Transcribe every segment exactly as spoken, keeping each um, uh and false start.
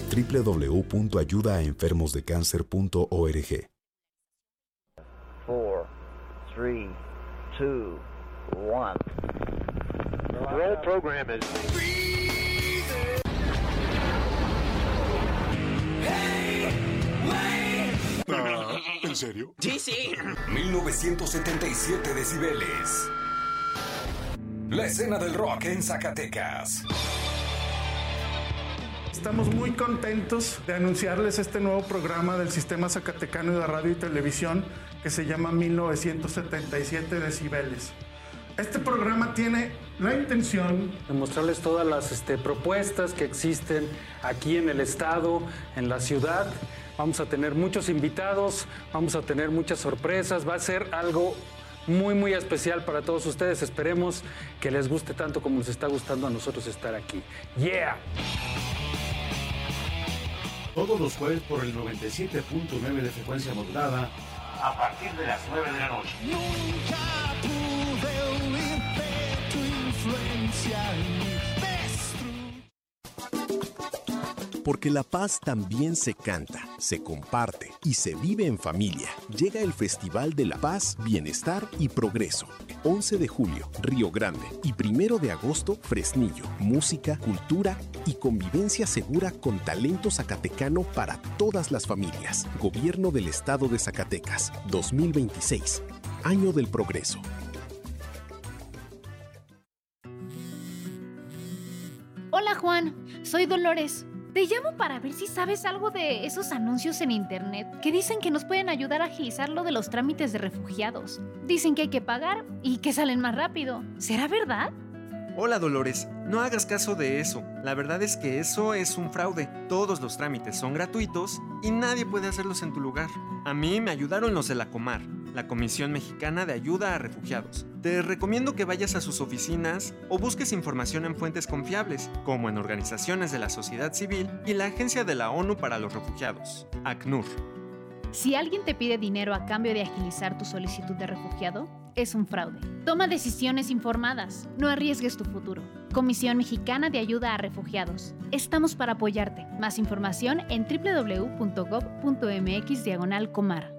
doble u doble u doble u punto ayuda a enfermos de cáncer punto org. four, three, two, one. The whole program is... Ah, ¿en serio? Sí, sí. mil novecientos setenta y siete decibeles. La escena del rock en Zacatecas. Estamos muy contentos de anunciarles este nuevo programa del Sistema Zacatecano de Radio y Televisión que se llama mil novecientos setenta y siete decibeles. Este programa tiene la intención de mostrarles todas las este, propuestas que existen aquí en el estado, en la ciudad. Vamos a tener muchos invitados, vamos a tener muchas sorpresas, va a ser algo muy, muy especial para todos ustedes. Esperemos que les guste tanto como nos está gustando a nosotros estar aquí. ¡Yeah! Todos los jueves por el noventa y siete punto nueve de frecuencia modulada a partir de las nueve de la noche. Nunca pude huir de tu influencia en mi Porque la paz también se canta, se comparte y se vive en familia. Llega el Festival de la Paz, Bienestar y Progreso. once de julio, Río Grande. Y primero de agosto, Fresnillo. Música, cultura y convivencia segura con talento zacatecano para todas las familias. Gobierno del Estado de Zacatecas, dos mil veintiséis. Año del Progreso. Hola Juan, soy Dolores. Te llamo para ver si sabes algo de esos anuncios en internet que dicen que nos pueden ayudar a agilizar lo de los trámites de refugiados. Dicen que hay que pagar y que salen más rápido. ¿Será verdad? Hola Dolores, no hagas caso de eso. La verdad es que eso es un fraude. Todos los trámites son gratuitos y nadie puede hacerlos en tu lugar. A mí me ayudaron los de la Comar, la Comisión Mexicana de Ayuda a Refugiados. Te recomiendo que vayas a sus oficinas o busques información en fuentes confiables, como en organizaciones de la sociedad civil y la Agencia de la ONU para los Refugiados, ACNUR. Si alguien te pide dinero a cambio de agilizar tu solicitud de refugiado, es un fraude. Toma decisiones informadas, no arriesgues tu futuro. Comisión Mexicana de Ayuda a Refugiados. Estamos para apoyarte. Más información en doble u doble u doble u punto gob punto mx diagonal comar.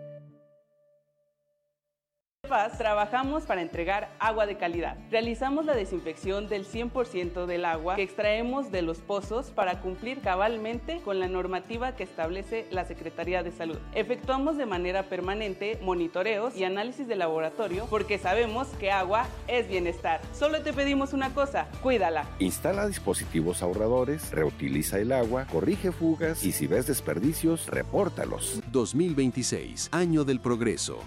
Trabajamos para entregar agua de calidad. Realizamos la desinfección del cien por ciento del agua que extraemos de los pozos para cumplir cabalmente con la normativa que establece la Secretaría de Salud. Efectuamos de manera permanente monitoreos y análisis de laboratorio porque sabemos que agua es bienestar. Solo te pedimos una cosa, cuídala. Instala dispositivos ahorradores, reutiliza el agua, corrige fugas y si ves desperdicios, repórtalos. dos mil veintiséis, Año del Progreso.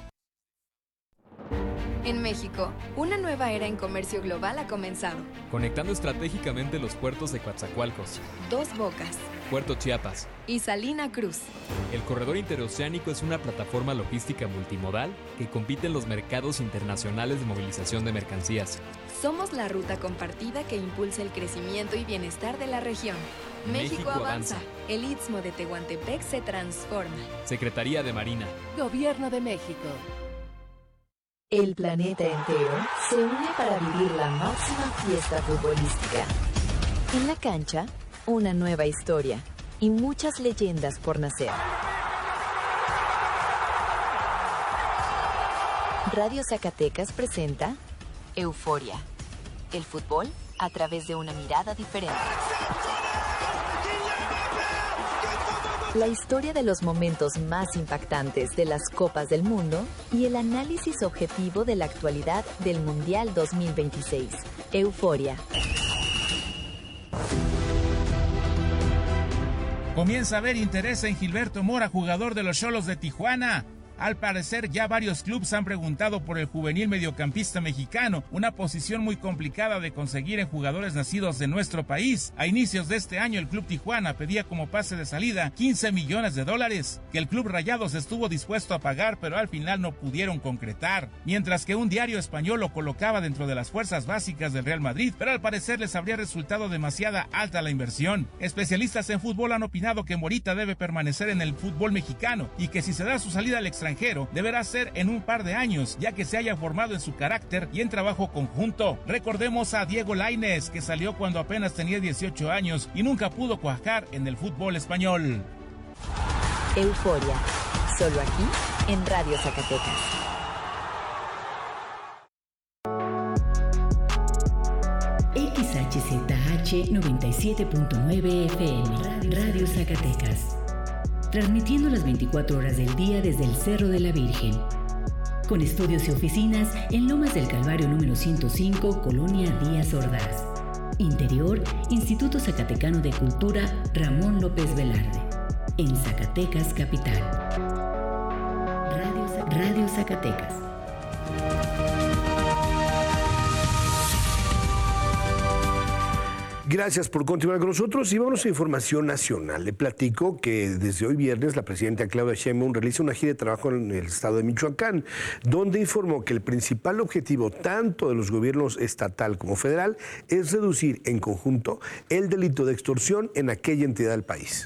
En México, una nueva era en comercio global ha comenzado. Conectando estratégicamente los puertos de Coatzacoalcos, Dos Bocas, Puerto Chiapas y Salina Cruz. El corredor interoceánico es una plataforma logística multimodal que compite en los mercados internacionales de movilización de mercancías. Somos la ruta compartida que impulsa el crecimiento y bienestar de la región. México, México avanza. avanza. El Istmo de Tehuantepec se transforma. Secretaría de Marina. Gobierno de México. El planeta entero se une para vivir la máxima fiesta futbolística. En la cancha, una nueva historia y muchas leyendas por nacer. Radio Zacatecas presenta Euforia. El fútbol a través de una mirada diferente. La historia de los momentos más impactantes de las Copas del Mundo y el análisis objetivo de la actualidad del Mundial dos mil veintiséis. Euforia. Comienza a haber interés en Gilberto Mora, jugador de los Xolos de Tijuana. Al parecer, ya varios clubes han preguntado por el juvenil mediocampista mexicano, una posición muy complicada de conseguir en jugadores nacidos de nuestro país. A inicios de este año, el Club Tijuana pedía como pase de salida quince millones de dólares, que el Club Rayados estuvo dispuesto a pagar, pero al final no pudieron concretar. Mientras que un diario español lo colocaba dentro de las fuerzas básicas del Real Madrid, pero al parecer les habría resultado demasiada alta la inversión. Especialistas en fútbol han opinado que Morita debe permanecer en el fútbol mexicano y que si se da su salida al extranjero, extranjero deberá ser en un par de años, ya que se haya formado en su carácter y en trabajo conjunto. Recordemos a Diego Lainez, que salió cuando apenas tenía dieciocho años y nunca pudo cuajar en el fútbol español. Euforia, solo aquí en Radio Zacatecas. X H Z H noventa y siete punto nueve F M, Radio Zacatecas. Transmitiendo las veinticuatro horas del día desde el Cerro de la Virgen. Con estudios y oficinas en Lomas del Calvario número ciento cinco, Colonia Díaz Ordaz. Interior, Instituto Zacatecano de Cultura Ramón López Velarde. En Zacatecas Capital. Radio, Radio Zacatecas. Gracias por continuar con nosotros y vamos a información nacional. Le platico que desde hoy viernes la presidenta Claudia Sheinbaum realiza una gira de trabajo en el estado de Michoacán, donde informó que el principal objetivo tanto de los gobiernos estatal como federal es reducir en conjunto el delito de extorsión en aquella entidad del país.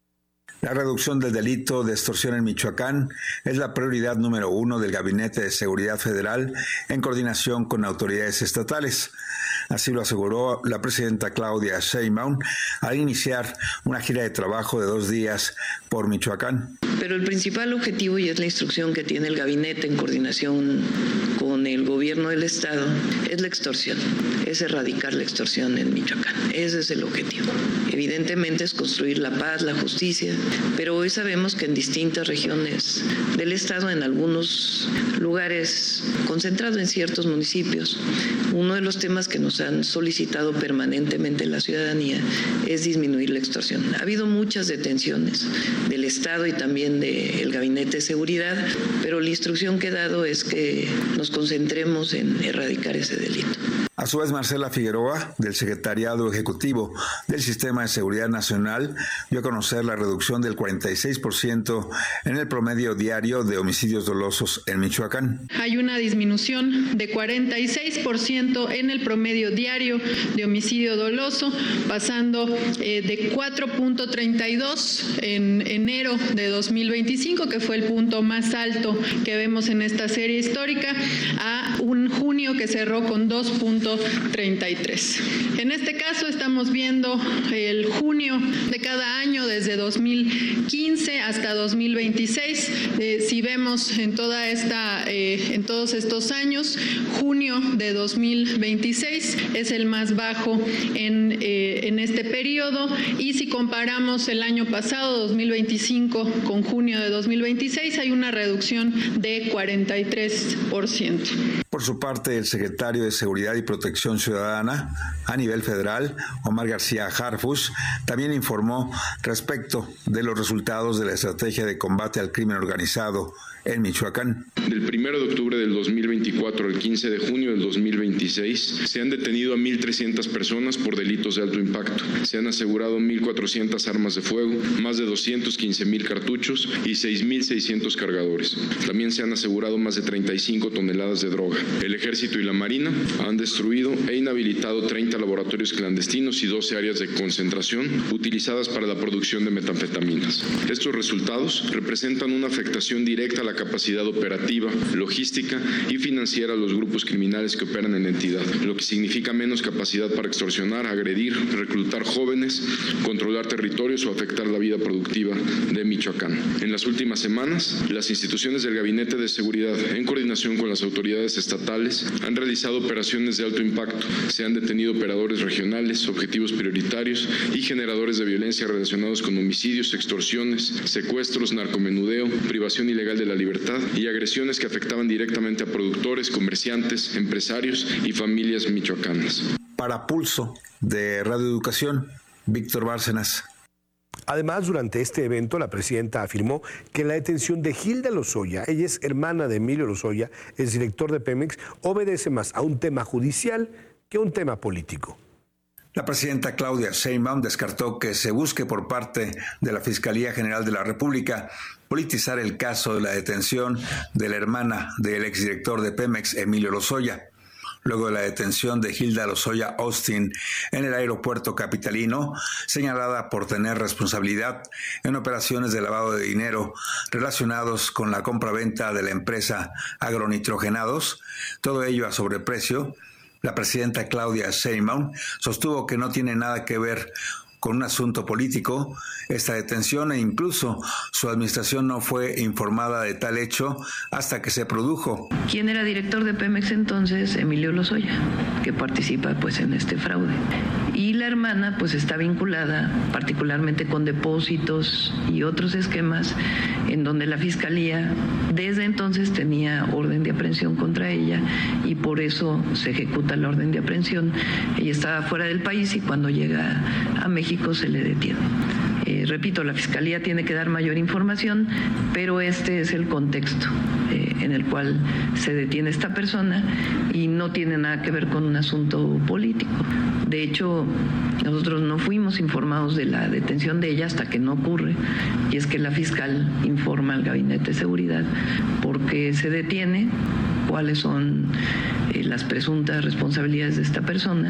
La reducción del delito de extorsión en Michoacán es la prioridad número uno del Gabinete de Seguridad Federal en coordinación con autoridades estatales. Así lo aseguró la presidenta Claudia Sheinbaum al iniciar una gira de trabajo de dos días por Michoacán. Pero el principal objetivo, y es la instrucción que tiene el gabinete en coordinación con el gobierno del estado, es la extorsión, es erradicar la extorsión en Michoacán. Ese es el objetivo. Evidentemente es construir la paz, la justicia, pero hoy sabemos que en distintas regiones del estado, en algunos lugares concentrados en ciertos municipios, uno de los temas que nos han solicitado permanentemente la ciudadanía es disminuir la extorsión. Ha habido muchas detenciones del estado y también del Gabinete de Seguridad, pero la instrucción que he dado es que nos concentremos en erradicar ese delito. A su vez, Marcela Figueroa, del Secretariado Ejecutivo del Sistema de Seguridad Nacional, dio a conocer la reducción del cuarenta y seis por ciento en el promedio diario de homicidios dolosos en Michoacán. Hay una disminución de cuarenta y seis por ciento en el promedio diario de homicidio doloso, pasando eh, de cuatro punto treinta y dos en enero de dos mil veinticinco, que fue el punto más alto que vemos en esta serie histórica, a un junio que cerró con dos punto treinta y tres. En este caso estamos viendo el junio de cada año desde dos mil quince hasta dos mil veintiséis. Eh, si vemos en toda esta, eh, en todos estos años, junio de dos mil veintiséis es el más bajo en, eh, en este periodo, y si comparamos el año pasado, dos mil veinticinco, con junio de dos mil veintiséis, hay una reducción de cuarenta y tres por ciento. Por su parte, el secretario de Seguridad y Protección Ciudadana a nivel federal, Omar García Harfuch, también informó respecto de los resultados de la estrategia de combate al crimen organizado en Michoacán. Del primero de octubre del dos mil veinticuatro al quince de junio del dos mil veintiséis se han detenido a mil trescientas personas por delitos de alto impacto. Se han asegurado mil cuatrocientas armas de fuego, más de doscientos quince mil cartuchos y seis mil seiscientos cargadores. También se han asegurado más de treinta y cinco toneladas de droga. El Ejército y la Marina han destruido e inhabilitado treinta laboratorios clandestinos y doce áreas de concentración utilizadas para la producción de metanfetaminas. Estos resultados representan una afectación directa a la capacidad operativa, logística y financiera a los grupos criminales que operan en la entidad, lo que significa menos capacidad para extorsionar, agredir, reclutar jóvenes, controlar territorios o afectar la vida productiva de Michoacán. En las últimas semanas, las instituciones del Gabinete de Seguridad, en coordinación con las autoridades estatales, han realizado operaciones de alto impacto. Se han detenido operadores regionales, objetivos prioritarios y generadores de violencia relacionados con homicidios, extorsiones, secuestros, narcomenudeo, privación ilegal de la libertad y agresiones que afectaban directamente a productores, comerciantes, empresarios y familias michoacanas. Para Pulso de Radio Educación, Víctor Bárcenas. Además, durante este evento, la presidenta afirmó que la detención de Hilda Lozoya, ella es hermana de Emilio Lozoya, el director de Pemex, obedece más a un tema judicial que a un tema político. La presidenta Claudia Sheinbaum descartó que se busque por parte de la Fiscalía General de la República politizar el caso de la detención de la hermana del exdirector de Pemex, Emilio Lozoya. luego de la detención de Hilda Lozoya Austin en el aeropuerto capitalino, señalada por tener responsabilidad en operaciones de lavado de dinero relacionados con la compraventa de la empresa Agronitrogenados, todo ello a sobreprecio. La presidenta Claudia Sheinbaum sostuvo que no tiene nada que ver con un asunto político esta detención e incluso su administración no fue informada de tal hecho hasta que se produjo. ¿Quién era director de Pemex entonces? Emilio Lozoya, que participa pues en este fraude. Y la hermana pues está vinculada particularmente con depósitos y otros esquemas en donde la Fiscalía desde entonces tenía orden de aprehensión contra ella y por eso se ejecuta la orden de aprehensión. Ella estaba fuera del país y cuando llega a México se le detiene. Eh, repito, la Fiscalía tiene que dar mayor información, pero este es el contexto eh, en el cual se detiene esta persona y no tiene nada que ver con un asunto político. De hecho, nosotros no fuimos informados de la detención de ella hasta que no ocurre, y es que la fiscal informa al Gabinete de Seguridad porque se detiene, cuáles son eh, las presuntas responsabilidades de esta persona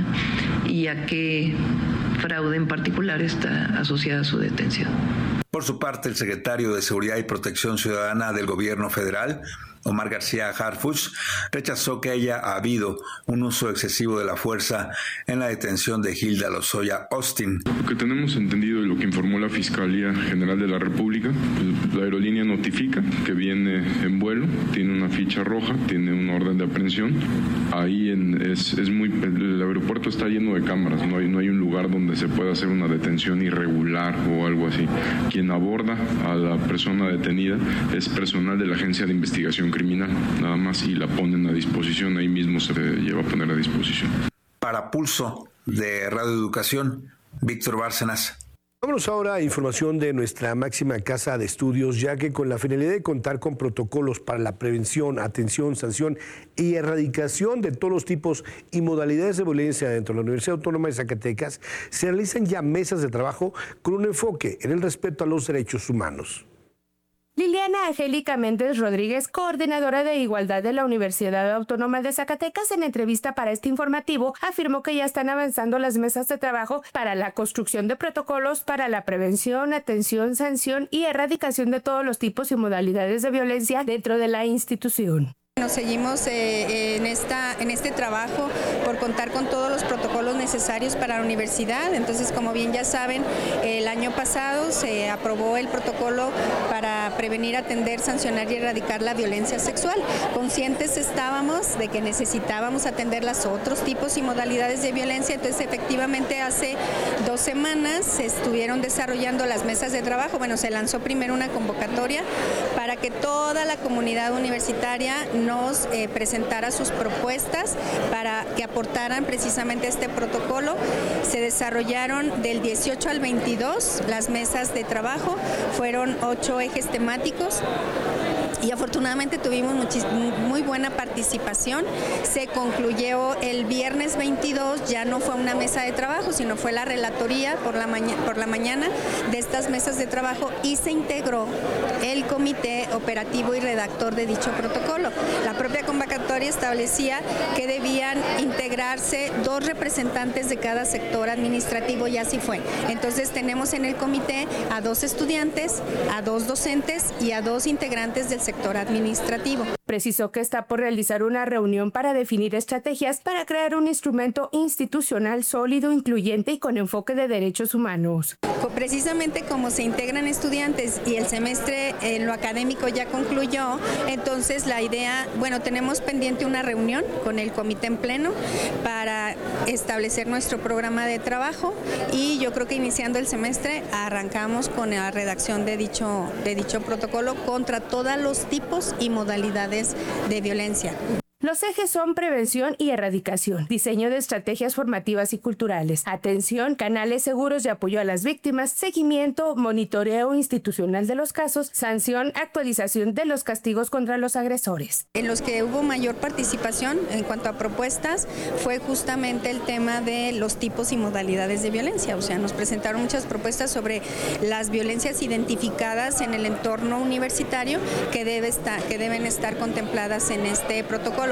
y a qué fraude en particular está asociada a su detención. Por su parte, el secretario de Seguridad y Protección Ciudadana del Gobierno Federal, Omar García Harfuch, rechazó que haya habido un uso excesivo de la fuerza en la detención de Hilda Lozoya Austin. Lo que tenemos entendido y lo que informó la Fiscalía General de la República, pues, la aerolínea notifica que viene en vuelo, tiene una ficha roja, tiene una orden de aprehensión. Ahí en, es, es muy, el aeropuerto está lleno de cámaras, no hay, no hay un lugar donde se pueda hacer una detención irregular o algo así. Quien aborda a la persona detenida es personal de la Agencia de Investigación Criminal, nada más, y la ponen a disposición, ahí mismo se lleva a poner a disposición. Para Pulso de Radio Educación, Víctor Bárcenas. Vámonos ahora a información de nuestra máxima casa de estudios, ya que con la finalidad de contar con protocolos para la prevención, atención, sanción y erradicación de todos los tipos y modalidades de violencia dentro de la Universidad Autónoma de Zacatecas, se realizan ya mesas de trabajo con un enfoque en el respeto a los derechos humanos. Liliana Angélica Méndez Rodríguez, coordinadora de Igualdad de la Universidad Autónoma de Zacatecas, en entrevista para este informativo, afirmó que ya están avanzando las mesas de trabajo para la construcción de protocolos para la prevención, atención, sanción y erradicación de todos los tipos y modalidades de violencia dentro de la institución. Nos seguimos eh, en, esta, en este trabajo por contar con todos los protocolos necesarios para la universidad. Entonces, como bien ya saben, el año pasado se aprobó el protocolo para prevenir, atender, sancionar y erradicar la violencia sexual. Conscientes estábamos de que necesitábamos atender los otros tipos y modalidades de violencia. Entonces, efectivamente, hace dos semanas se estuvieron desarrollando las mesas de trabajo. Bueno, se lanzó primero una convocatoria para que toda la comunidad universitaria nos eh, presentara sus propuestas para que aportaran precisamente este protocolo. Se desarrollaron del dieciocho al veintidós las mesas de trabajo, fueron ocho ejes temáticos y afortunadamente tuvimos muy buena participación. Se concluyó el viernes veintidós, ya no fue una mesa de trabajo, sino fue la relatoría por la, maña por la mañana de estas mesas de trabajo y se integró el comité operativo y redactor de dicho protocolo. La propia convocatoria establecía que debían integrarse dos representantes de cada sector administrativo y así fue. Entonces tenemos en el comité a dos estudiantes, a dos docentes y a dos integrantes del sector administrativo. Precisó que está por realizar una reunión para definir estrategias para crear un instrumento institucional sólido, incluyente y con enfoque de derechos humanos. Precisamente como se integran estudiantes y el semestre en lo académico ya concluyó, entonces la idea, bueno, tenemos pendiente una reunión con el comité en pleno para establecer nuestro programa de trabajo y yo creo que iniciando el semestre arrancamos con la redacción de dicho, de dicho protocolo contra todos los tipos y modalidades de violencia. Los ejes son prevención y erradicación, diseño de estrategias formativas y culturales, atención, canales seguros de apoyo a las víctimas, seguimiento, monitoreo institucional de los casos, sanción, actualización de los castigos contra los agresores. En los que hubo mayor participación en cuanto a propuestas fue justamente el tema de los tipos y modalidades de violencia. O sea, nos presentaron muchas propuestas sobre las violencias identificadas en el entorno universitario que, debe estar, que deben estar contempladas en este protocolo.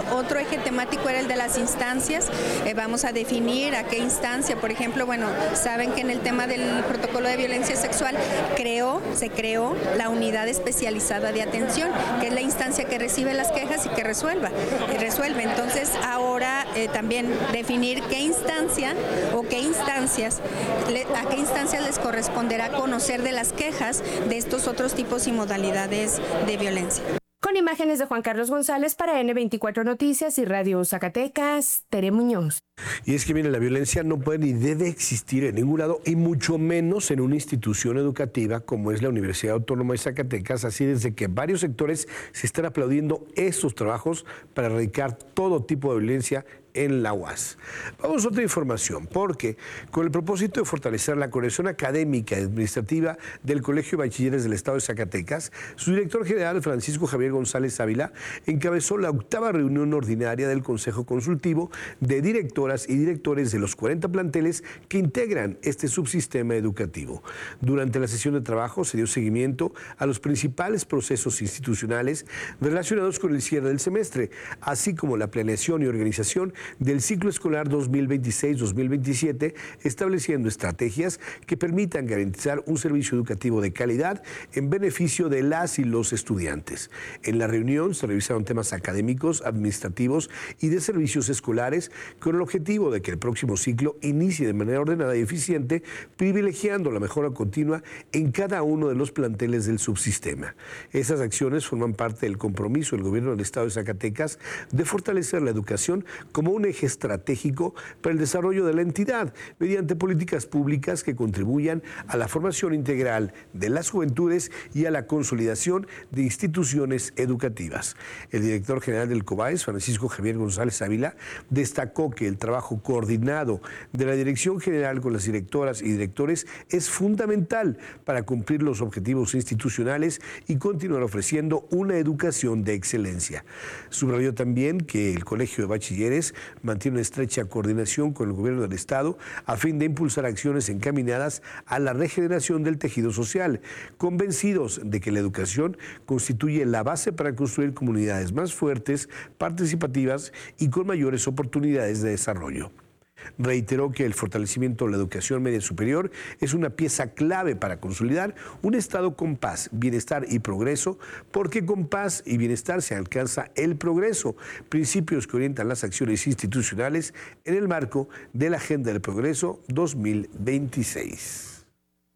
otro eje temático era el de las instancias. Eh, vamos a definir a qué instancia, por ejemplo, bueno, saben que en el tema del protocolo de violencia sexual creó, se creó la unidad especializada de atención, que es la instancia que recibe las quejas y que resuelva, y resuelve. Entonces, ahora eh, también definir qué instancia o qué instancias, le, a qué instancias les corresponderá conocer de las quejas de estos otros tipos y modalidades de violencia. Con imágenes de Juan Carlos González para ene veinticuatro Noticias y Radio Zacatecas, Tere Muñoz. Y es que, miren, la violencia no puede ni debe existir en ningún lado, y mucho menos en una institución educativa como es la Universidad Autónoma de Zacatecas, así desde que varios sectores se están aplaudiendo estos trabajos para erradicar todo tipo de violencia en la U A S. Vamos a otra información, porque con el propósito de fortalecer la coordinación académica y administrativa del Colegio de Bachilleres del Estado de Zacatecas, su director general, Francisco Javier González Ávila, encabezó la octava reunión ordinaria del Consejo Consultivo de Directoras y Directores de los cuarenta planteles que integran este subsistema educativo. Durante la sesión de trabajo se dio seguimiento a los principales procesos institucionales relacionados con el cierre del semestre, así como la planeación y organización del ciclo escolar dos mil veintiséis dos mil veintisiete, estableciendo estrategias que permitan garantizar un servicio educativo de calidad en beneficio de las y los estudiantes. En la reunión se revisaron temas académicos, administrativos y de servicios escolares con el objetivo de que el próximo ciclo inicie de manera ordenada y eficiente, privilegiando la mejora continua en cada uno de los planteles del subsistema. Esas acciones forman parte del compromiso del Gobierno del Estado de Zacatecas de fortalecer la educación como un eje estratégico para el desarrollo de la entidad, mediante políticas públicas que contribuyan a la formación integral de las juventudes y a la consolidación de instituciones educativas. El director general del COBAES, Francisco Javier González Ávila, destacó que el trabajo coordinado de la Dirección General con las directoras y directores es fundamental para cumplir los objetivos institucionales y continuar ofreciendo una educación de excelencia. Subrayó también que el Colegio de Bachilleres mantiene una estrecha coordinación con el Gobierno del Estado a fin de impulsar acciones encaminadas a la regeneración del tejido social, convencidos de que la educación constituye la base para construir comunidades más fuertes, participativas y con mayores oportunidades de desarrollo. Reiteró que el fortalecimiento de la educación media superior es una pieza clave para consolidar un Estado con paz, bienestar y progreso, porque con paz y bienestar se alcanza el progreso, principios que orientan las acciones institucionales en el marco de la Agenda del Progreso dos mil veintiséis.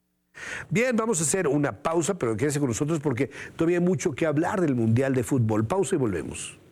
Bien, vamos a hacer una pausa, pero quédense con nosotros porque todavía hay mucho que hablar del Mundial de Fútbol. Pausa y volvemos.